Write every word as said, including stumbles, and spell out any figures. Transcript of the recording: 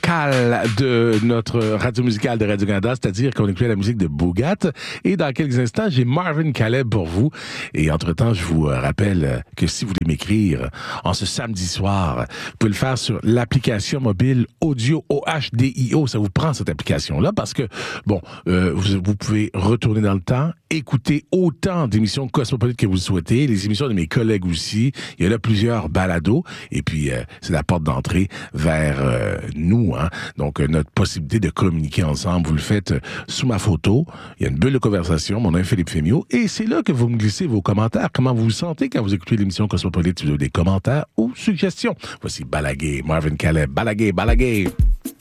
local de notre radio musicale de Radio-Canada, c'est-à-dire qu'on écoutait la musique de Boogat. Et dans quelques instants, j'ai Marvin Caleb pour vous. Et entre-temps, je vous rappelle que si vous voulez m'écrire en ce samedi soir, vous pouvez le faire sur l'application mobile Audio O H D I O. Ça vous prend cette application-là parce que, bon, euh, vous, vous pouvez retourner dans le temps, écouter autant d'émissions cosmopolites que vous le souhaitez, les émissions de mes collègues aussi. Il y a là plusieurs balados. Et puis, euh, c'est la porte d'entrée vers euh, nous. Hein? Donc, euh, notre possibilité de communiquer ensemble, vous le faites euh, sous ma photo. Il y a une bulle de conversation. Mon nom est Philippe Fémiot. Et c'est là que vous me glissez vos commentaires. Comment vous vous sentez quand vous écoutez l'émission Cosmopolite? Si vous avez des commentaires ou suggestions. Voici Balaguer, Marvin Caleb. Balaguer, Balaguer.